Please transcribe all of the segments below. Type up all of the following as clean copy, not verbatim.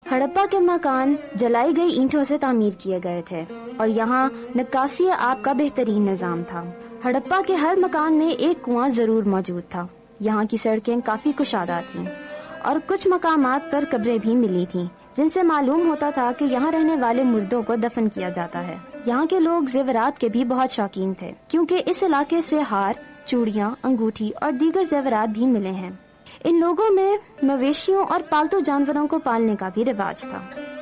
ہڑپا کے مکان جلائی گئی اینٹوں سے تعمیر کیے گئے تھے اور یہاں نکاسی آب کا بہترین نظام تھا۔ ہڑپا کے ہر مکان میں ایک کنواں ضرور موجود تھا۔ یہاں کی سڑکیں کافی کشادہ تھیں اور کچھ مقامات پر قبریں بھی ملی تھیں، جن سے معلوم ہوتا تھا کہ یہاں رہنے والے مردوں کو دفن کیا جاتا ہے۔ یہاں کے لوگ زیورات کے بھی بہت شوقین تھے، کیونکہ اس علاقے سے ہار، چوڑیاں، انگوٹھی اور دیگر زیورات بھی ملے ہیں۔ ان لوگوں میں مویشیوں اور پالتو جانوروں کو پالنے کا بھی رواج تھا۔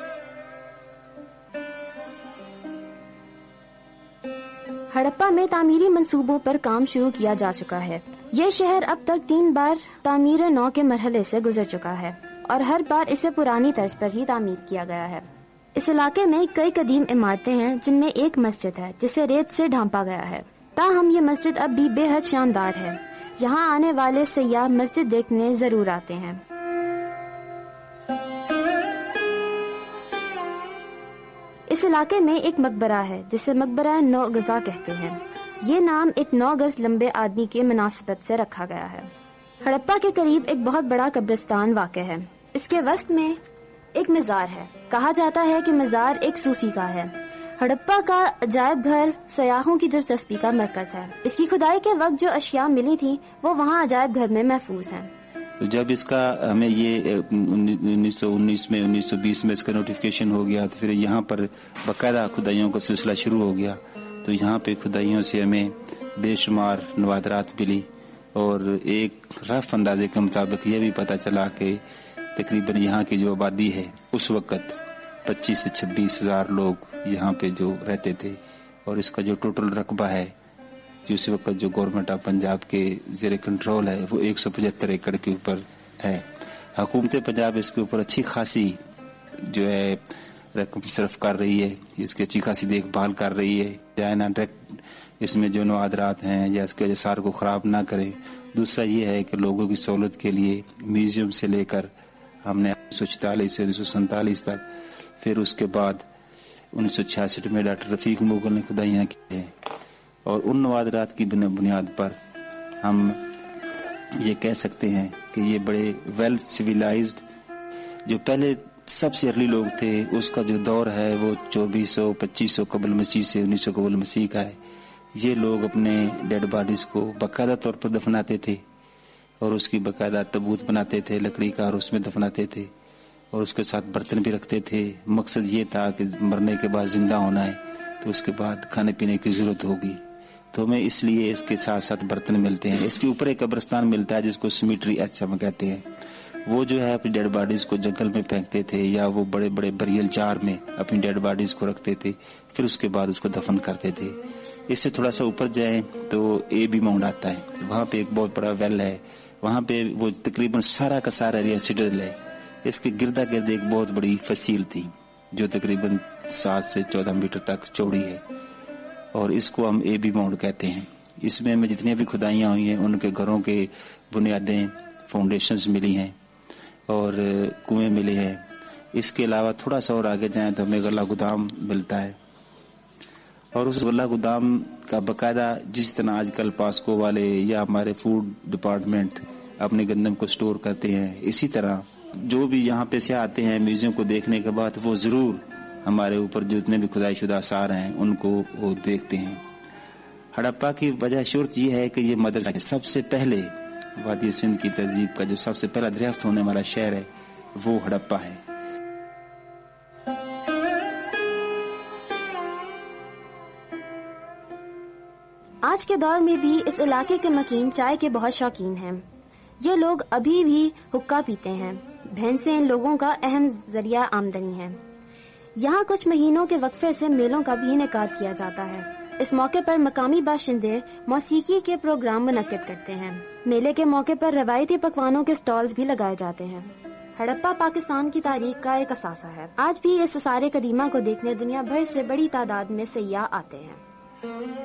ہڑپا میں تعمیری منصوبوں پر کام شروع کیا جا چکا ہے۔ یہ شہر اب تک 3 بار تعمیر نو کے مرحلے سے گزر چکا ہے اور ہر بار اسے پرانی طرز پر ہی تعمیر کیا گیا ہے۔ اس علاقے میں کئی قدیم عمارتیں ہیں، جن میں ایک مسجد ہے جسے ریت سے ڈھانپا گیا ہے۔ تاہم یہ مسجد اب بھی بے حد شاندار ہے۔ یہاں آنے والے سیاح مسجد دیکھنے ضرور آتے ہیں۔ اس علاقے میں ایک مقبرہ ہے جسے مقبرہ 9 گزا کہتے ہیں۔ یہ نام ایک 9 گز لمبے آدمی کے مناسبت سے رکھا گیا ہے۔ ہڑپا کے قریب ایک بہت بڑا قبرستان واقع ہے۔ اس کے وسط میں ایک مزار ہے۔ کہا جاتا ہے کہ مزار ایک صوفی کا ہے۔ ہڑپا کا عجائب گھر سیاحوں کی دلچسپی کا مرکز ہے۔ اس کی کھدائی کے وقت جو اشیاء ملی تھی وہ وہاں عجائب گھر میں محفوظ ہیں۔ تو جب اس کا ہمیں یہ 1919 میں 1920 میں اس کا نوٹیفکیشن ہو گیا تو پھر یہاں پر باقاعدہ کھدائیوں کا سلسلہ شروع ہو گیا۔ تو یہاں پہ کھدائیوں سے ہمیں بے شمار نوادرات ملی اور ایک رف اندازے کے مطابق یہ بھی پتہ چلا کہ تقریباً یہاں کی جو آبادی ہے اس وقت 25 سے 26 ہزار لوگ یہاں پہ جو رہتے تھے، اور اس کا جو ٹوٹل رقبہ ہے جو اس وقت جو گورنمنٹ آف پنجاب کے زیر کنٹرول ہے وہ 175 ایکڑ کے اوپر ہے۔ حکومت پنجاب اس کے اوپر اچھی خاصی جو ہے رقم صرف کر رہی ہے، اس کی اچھی خاصی دیکھ بھال کر رہی ہے، جائنا ڈائریکٹ اس میں جو نوادرات ہیں یا اس کے اثار کو خراب نہ کریں۔ دوسرا یہ ہے کہ لوگوں کی سہولت کے لیے میوزیم سے لے کر ہم نے 1946 سے 1947 تک، پھر اس کے بعد 1966 میں ڈاکٹر رفیق مغل نے کھدائیاں کی ہیں، اور ان نوادرات کی بنیاد پر ہم یہ کہہ سکتے ہیں کہ یہ بڑے ویل سویلائزڈ جو پہلے سب سے ارلی لوگ تھے اس کا جو دور ہے وہ 2400-2500 قبل مسیح سے 1900 قبل مسیح کا ہے۔ یہ لوگ اپنے ڈیڈ باڈیز کو باقاعدہ طور پر دفناتے تھے اور اس کی باقاعدہ تابوت بناتے تھے لکڑی کا اور اس میں دفناتے تھے، اور اس کے ساتھ برتن بھی رکھتے تھے۔ مقصد یہ تھا کہ مرنے کے بعد زندہ ہونا ہے تو اس کے بعد کھانے پینے کی ضرورت ہوگی، تو ہمیں اس لیے اس کے ساتھ ساتھ برتن ملتے ہیں۔ اس کے اوپر ایک قبرستان ملتا ہے جس کو سیمیٹری ایچ ہم کہتے ہیں۔ وہ جو ہے اپنی ڈیڈ باڈیز کو جنگل میں پھینکتے تھے یا وہ بڑے بڑے بریل جار میں اپنی ڈیڈ باڈیز کو رکھتے تھے، پھر اس کے بعد اس کو دفن کرتے تھے۔ اس سے تھوڑا سا اوپر جائیں تو اے بی ماؤنٹ آتا ہے، وہاں پہ ایک بہت بڑا ویل ہے، وہاں پہ وہ تقریباً سارا کا سارا ایریا سٹرل ہے۔ اس کے گردا گرد ایک بہت بڑی فصیل تھی جو تقریباً 7 سے 14 میٹر تک چوڑی ہے، اور اس کو ہم اے بی ماؤنٹ کہتے ہیں۔ اس میں ہمیں جتنی بھی کھدائیاں ہوئی ہیں ان کے گھروں کے بنیادیں فاؤنڈیشنز ملی ہیں اور کنویں ملے ہیں۔ اس کے علاوہ تھوڑا سا اور آگے جائیں تو ہمیں غلہ گودام ملتا ہے، اور اس غلہ گودام کا باقاعدہ جس طرح آج کل پاسکو والے یا ہمارے فوڈ ڈپارٹمنٹ اپنے گندم کو سٹور کرتے ہیں، اسی طرح جو بھی یہاں پہ سے آتے ہیں میوزیم کو دیکھنے کے بعد وہ ضرور ہمارے اوپر جو اتنے بھی کھدائی شدہ آثار ہیں ان کو وہ دیکھتے ہیں۔ ہڑپا کی وجہ شرط یہ ہے کہ یہ مدرسہ سب سے پہلے وادی سندھ کی تہذیب کا جو سب سے پہلا دریافت ہونے والا شہر ہے وہ ہڑپا ہے۔ آج کے دور میں بھی اس علاقے کے مکین چائے کے بہت شوقین ہیں۔ یہ لوگ ابھی بھی حقہ پیتے ہیں۔ بھینسیں ان لوگوں کا اہم ذریعہ آمدنی ہے۔ یہاں کچھ مہینوں کے وقفے سے میلوں کا بھی انعقاد کیا جاتا ہے۔ اس موقع پر مقامی باشندے موسیقی کے پروگرام منعقد کرتے ہیں۔ میلے کے موقع پر روایتی پکوانوں کے سٹالز بھی لگائے جاتے ہیں۔ ہڑپا پاکستان کی تاریخ کا ایک اثاثہ ہے۔ آج بھی اس آثار قدیمہ کو دیکھنے دنیا بھر سے بڑی تعداد میں سیاح آتے ہیں۔